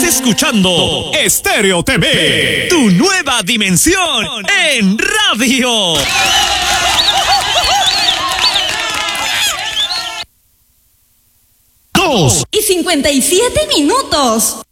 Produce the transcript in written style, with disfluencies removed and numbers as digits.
escuchando Estéreo TV, tu nueva dimensión en radio. 2:57 minutos.